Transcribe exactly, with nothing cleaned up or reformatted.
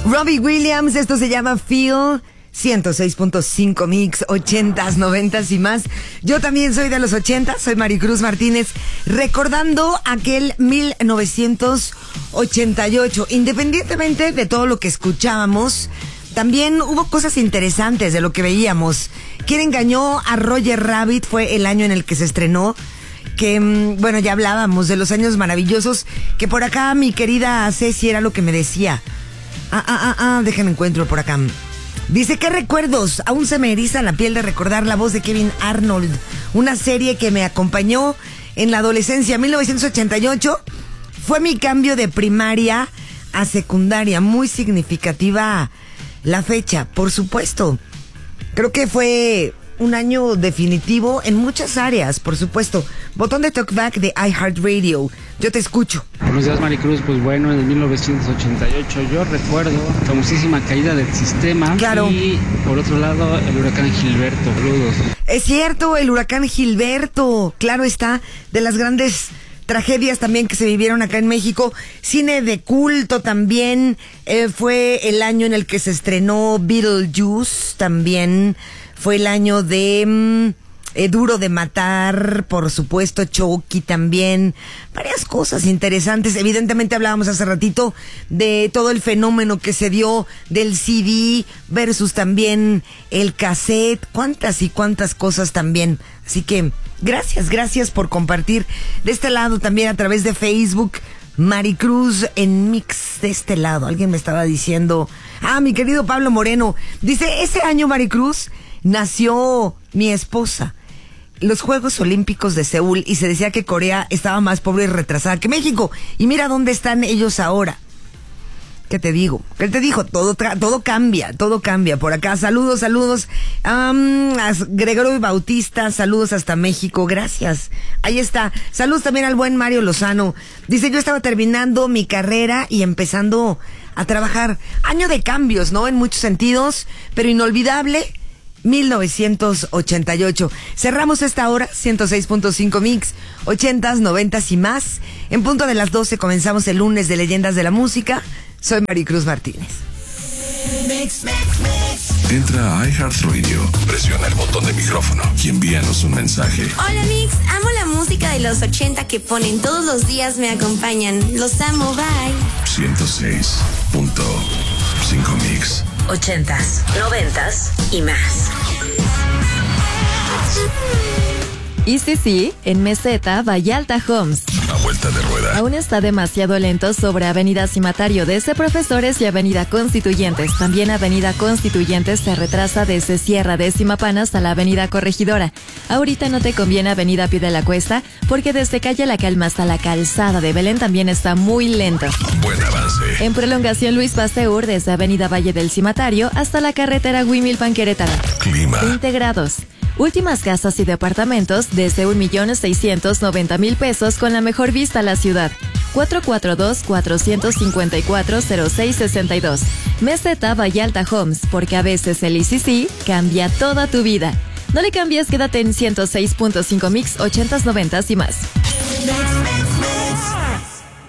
Robbie Williams, esto se llama Feel. ciento seis punto cinco Mix, ochentas, noventas y más. Yo también soy de los ochentas, soy Maricruz Martínez, recordando aquel mil novecientos ochenta y ocho. Independientemente de todo lo que escuchábamos, también hubo cosas interesantes de lo que veíamos. ¿Quién engañó a Roger Rabbit? Fue el año en el que se estrenó. Que, bueno, ya hablábamos de los años maravillosos, que por acá mi querida Ceci era lo que me decía. Ah, ah, ah, ah, déjenme encuentro por acá. Dice, ¿qué recuerdos? Aún se me eriza la piel de recordar la voz de Kevin Arnold, una serie que me acompañó en la adolescencia. mil novecientos ochenta y ocho fue mi cambio de primaria a secundaria, muy significativa la fecha, por supuesto. Creo que fue un año definitivo en muchas áreas, por supuesto. Botón de talkback de iHeartRadio. Yo te escucho. Buenos días, Maricruz. Pues bueno, en el mil novecientos ochenta y ocho yo recuerdo la famosísima caída del sistema. Claro. Y por otro lado, el huracán Gilberto. Saludos. Es cierto, el huracán Gilberto. Claro está, de las grandes tragedias también que se vivieron acá en México. Cine de culto también. Eh, fue el año en el que se estrenó Beetlejuice también. Fue el año de mmm, eh, Duro de Matar, por supuesto, Chucky también. Varias cosas interesantes. Evidentemente hablábamos hace ratito de todo el fenómeno que se dio del C D versus también el cassette. Cuántas y cuántas cosas también. Así que gracias, gracias por compartir. De este lado también a través de Facebook, Maricruz en Mix de este lado. Alguien me estaba diciendo, ah, mi querido Pablo Moreno. Dice, ese año, Maricruz, nació mi esposa. Los Juegos Olímpicos de Seúl, y se decía que Corea estaba más pobre y retrasada que México. Y mira dónde están ellos ahora. ¿Qué te digo? ¿Qué te dijo? Todo tra- todo cambia, todo cambia por acá. Saludos, saludos. Um, a Gregorio Bautista, saludos hasta México, gracias. Ahí está. Saludos también al buen Mario Lozano. Dice, yo estaba terminando mi carrera y empezando a trabajar. Año de cambios, ¿no? En muchos sentidos, pero inolvidable. mil novecientos ochenta y ocho. Cerramos esta hora, ciento seis punto cinco Mix, ochentas, noventas y más. En punto de las doce comenzamos el lunes de Leyendas de la Música. Soy Maricruz Martínez. Mix, mix, mix. Entra a iHeartRadio, presiona el botón de micrófono y envíanos un mensaje. Hola Mix, amo la música de los ochenta que ponen todos los días, me acompañan. Los amo, bye. ciento seis punto cinco Mix. Ochentas, noventas y más. Y sí, sí, en Meseta, Vallalta Homes. A vuelta de rueda. Aún está demasiado lento sobre Avenida Cimatario desde Profesores y Avenida Constituyentes. También Avenida Constituyentes se retrasa desde Sierra Décima Panas a la Avenida Corregidora. Ahorita no te conviene Avenida Pie de la Cuesta porque desde Calle La Calma hasta la Calzada de Belén también está muy lento. Buen avance. En prolongación Luis Pasteur desde Avenida Valle del Cimatario hasta la carretera Huimilpan Querétaro. Clima. Integrados. Últimas casas y departamentos desde un millón seiscientos noventa mil pesos con la mejor vista a la ciudad. cuatro cuatro dos, cuatro cinco cuatro, cero seis seis dos. Meseta Vallalta Homes, porque a veces el I C C cambia toda tu vida. No le cambies, quédate en ciento seis punto cinco Mix, ochentas, noventas y más.